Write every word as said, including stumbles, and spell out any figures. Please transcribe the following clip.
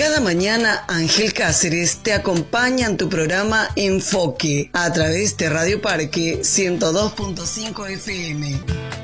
Cada mañana Ángel Cáceres te acompaña en tu programa Enfoque a través de Radio Parque ciento dos punto cinco F M.